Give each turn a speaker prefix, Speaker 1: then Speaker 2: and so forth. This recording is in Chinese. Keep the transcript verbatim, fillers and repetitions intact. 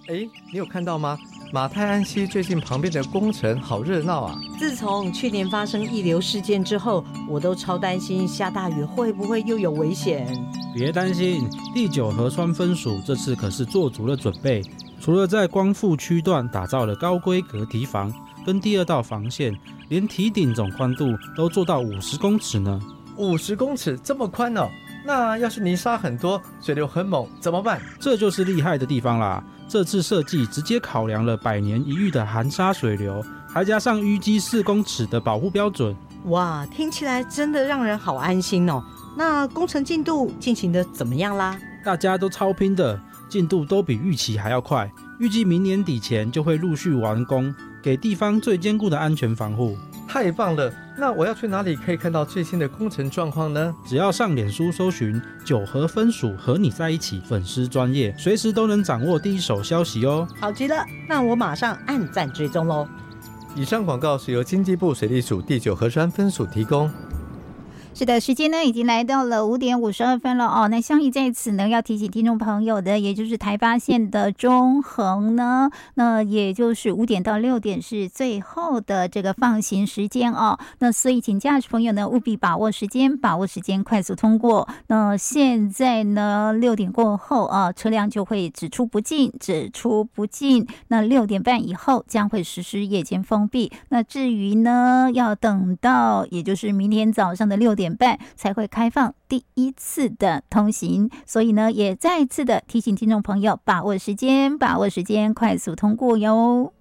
Speaker 1: 哎，你有看到吗？马太安溪最近旁边的工程好热闹啊！
Speaker 2: 自从去年发生溢流事件之后，我都超担心下大雨会不会又有危险。
Speaker 3: 别担心，第九河川分署这次可是做足了准备，除了在光复区段打造了高规格堤防跟第二道防线，连堤顶总宽度都做到五十公尺呢。
Speaker 1: 五十公尺这么宽哦？那要是泥沙很多，水流很猛怎么办？
Speaker 3: 这就是厉害的地方啦！这次设计直接考量了百年一遇的含沙水流，还加上淤积四公尺的保护标准。
Speaker 2: 哇，听起来真的让人好安心哦。那工程进度进行的怎么样啦？
Speaker 3: 大家都超拼的，进度都比预期还要快，预计明年底前就会陆续完工，给地方最坚固的安全防护。
Speaker 1: 太棒了！那我要去哪里可以看到最新的工程状况呢？
Speaker 3: 只要上脸书搜寻九河分署和你在一起粉丝专页，随时都能掌握第一手消息哦。
Speaker 2: 好极了，那我马上按赞追踪咯。
Speaker 1: 以上广告是由经济部水利署第九河川分署提供。
Speaker 4: 是的，时间呢已经来到了五点五十二分了哦。那相宜在此呢要提醒听众朋友的，也就是台八线的中横呢，那也就是五点到六点是最后的这个放行时间哦。那所以请驾驶朋友呢务必把握时间，把握时间快速通过。那现在呢六点过后啊，车辆就会只出不进，只出不进。那六点半以后将会实施夜间封闭。那至于呢要等到也就是明天早上的六点半才会开放第一次的通行，所以呢，也再次的提醒听众朋友把握时间，把握时间，快速通过哟。